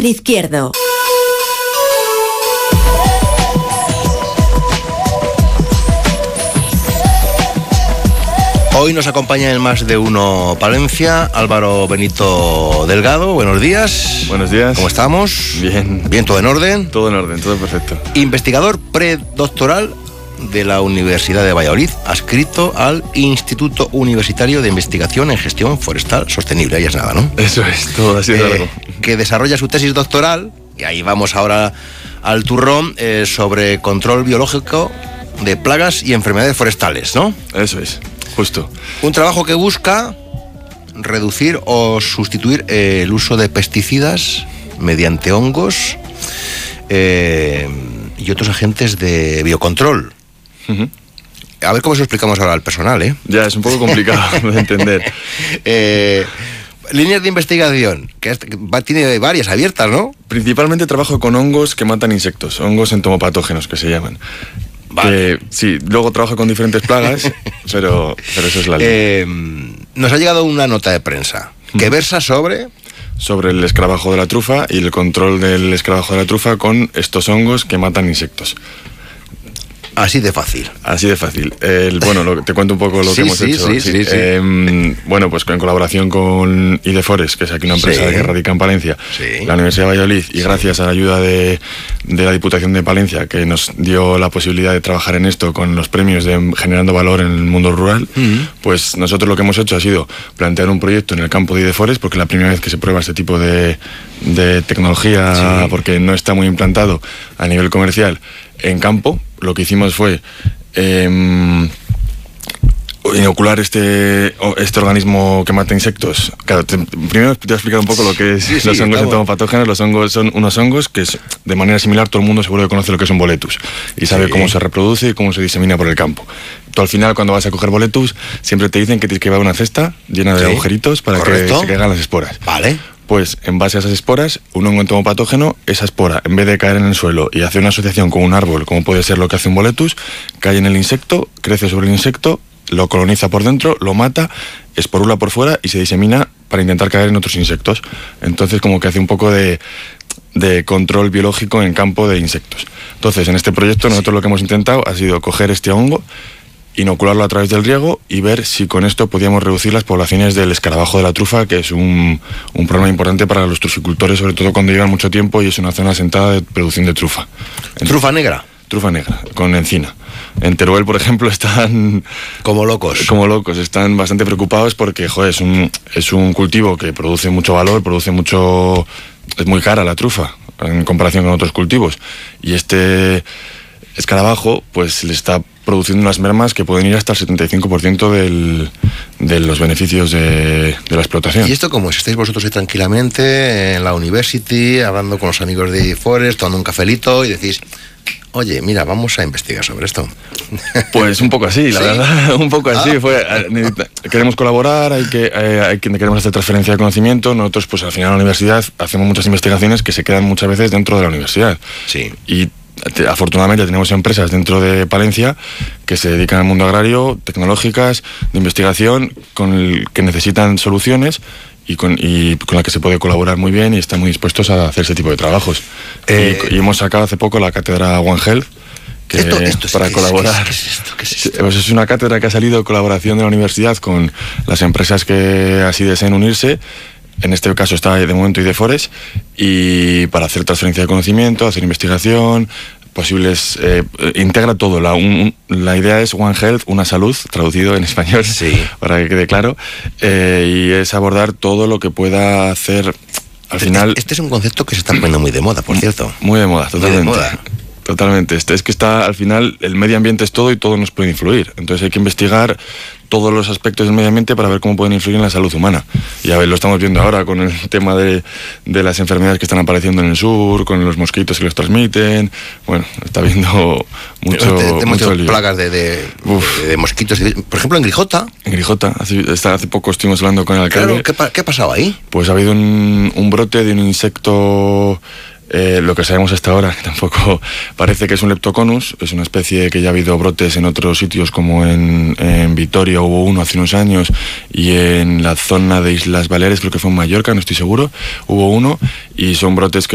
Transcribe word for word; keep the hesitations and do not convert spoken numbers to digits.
lateral izquierdo. Hoy nos acompaña en Más de Uno Palencia, Álvaro Benito Delgado. Buenos días. Buenos días. ¿Cómo estamos? Bien. Bien, ¿todo en orden? Todo en orden, todo perfecto. Investigador predoctoral de la Universidad de Valladolid, adscrito al Instituto Universitario de Investigación en Gestión Forestal Sostenible. Ahí es nada, ¿no? Eso es, todo así de eh, largo. Que desarrolla su tesis doctoral, y ahí vamos ahora al turrón, eh, sobre control biológico de plagas y enfermedades forestales, ¿no? Eso es. Justo. Un trabajo que busca reducir o sustituir eh, el uso de pesticidas mediante hongos eh, y otros agentes de biocontrol. Uh-huh. A ver cómo se lo explicamos ahora al personal, ¿eh? Ya, es un poco complicado de entender. eh, líneas de investigación, que es, va, tiene varias abiertas, ¿no? Principalmente trabajo con hongos que matan insectos, hongos entomopatógenos que se llaman. Vale. Que, sí, luego trabajo con diferentes plagas, pero, pero eso es la línea. Eh, nos ha llegado una nota de prensa que versa sobre... Sobre el escarabajo de la trufa y el control del escarabajo de la trufa con estos hongos que matan insectos. Así de fácil. Así de fácil. El, bueno, lo, te cuento un poco lo sí, que hemos sí, hecho. Sí, sí, sí, sí. Eh, bueno, pues en colaboración con Idefores, que es aquí una empresa sí. que radica en Palencia, sí. la Universidad de Valladolid, y sí. gracias a la ayuda de, de la Diputación de Palencia, que nos dio la posibilidad de trabajar en esto con los premios de Generando Valor en el Mundo Rural, uh-huh. pues nosotros lo que hemos hecho ha sido plantear un proyecto en el campo de Idefores, porque es la primera vez que se prueba este tipo de, de tecnología, sí. porque no está muy implantado a nivel comercial en campo. Lo que hicimos fue Eh, inocular este, este organismo que mata insectos. Claro, te, primero te voy a explicar un poco lo que es sí, sí, los hongos entomopatógenos. Los hongos son unos hongos que es, de manera similar todo el mundo seguro que conoce lo que es un boletus y sabe sí. cómo se reproduce y cómo se disemina por el campo. Tú al final, cuando vas a coger boletus, siempre te dicen que tienes que llevar una cesta llena de sí. agujeritos para Correcto. que se caigan las esporas. Vale. Pues en base a esas esporas, un hongo entomopatógeno, esa espora, en vez de caer en el suelo y hacer una asociación con un árbol, como puede ser lo que hace un boletus, cae en el insecto, crece sobre el insecto, lo coloniza por dentro, lo mata, esporula por fuera y se disemina para intentar caer en otros insectos. Entonces como que hace un poco de, de control biológico en campo de insectos. Entonces en este proyecto nosotros lo que hemos intentado ha sido coger este hongo, inocularlo a través del riego y ver si con esto podíamos reducir las poblaciones del escarabajo de la trufa, que es un, un problema importante para los truficultores, sobre todo cuando llevan mucho tiempo y es una zona asentada de producción de trufa. Entonces, ¿trufa negra? Trufa negra, con encina. En Teruel, por ejemplo, están... Como locos. Como locos, están bastante preocupados porque, joder, es un, es un cultivo que produce mucho valor, produce mucho... Es muy cara la trufa en comparación con otros cultivos. Y este escarabajo, pues le está produciendo unas mermas que pueden ir hasta el setenta y cinco por ciento del, de los beneficios de, de la explotación. ¿Y esto cómo es? ¿Estáis vosotros ahí tranquilamente en la university, hablando con los amigos de Idefores, tomando un cafelito y decís, oye, mira, vamos a investigar sobre esto? Pues un poco así, la ¿Sí? verdad, un poco así. Ah. Fue, queremos colaborar, hay que, eh, hay que queremos hacer transferencia de conocimiento. Nosotros, pues al final, en la universidad hacemos muchas investigaciones que se quedan muchas veces dentro de la universidad. Sí. Y afortunadamente tenemos empresas dentro de Palencia que se dedican al mundo agrario, tecnológicas, de investigación, con el que necesitan soluciones y con, y con la que se puede colaborar muy bien y están muy dispuestos a hacer ese tipo de trabajos. Eh, y, y hemos sacado hace poco la cátedra One Health, que esto, esto para ¿qué colaborar. ¿Qué es esto? ¿Qué es esto? Pues es una cátedra que ha salido en colaboración de la universidad con las empresas que así deseen unirse. En este caso está de momento Idefores, y para hacer transferencia de conocimiento, hacer investigación, posibles... Eh, integra todo. La, un, la idea es One Health, una salud, traducido en español, sí. para que quede claro, eh, y es abordar todo lo que pueda hacer al este, final... Este es un concepto que se está poniendo muy de moda, por cierto. Muy de moda, totalmente. Muy de moda. Totalmente. Este, es que está, al final, el medio ambiente es todo y todo nos puede influir. Entonces hay que investigar todos los aspectos del medio ambiente para ver cómo pueden influir en la salud humana. Y a ver, lo estamos viendo ahora con el tema de, de las enfermedades que están apareciendo en el sur, con los mosquitos que los transmiten. Bueno, está habiendo mucho, te, te mucho lío. Plagas de, de, de, de mosquitos. Por ejemplo, en Grijota. En Grijota. Hace, hace poco estuvimos hablando con el alcalde. Claro, ¿qué, ¿qué ha pasado ahí? Pues ha habido un, un brote de un insecto... Eh, lo que sabemos hasta ahora, que tampoco parece que es un Leptoconus, es una especie que ya ha habido brotes en otros sitios, como en, en Vitoria hubo uno hace unos años, y en la zona de Islas Baleares, creo que fue en Mallorca, no estoy seguro, hubo uno, y son brotes que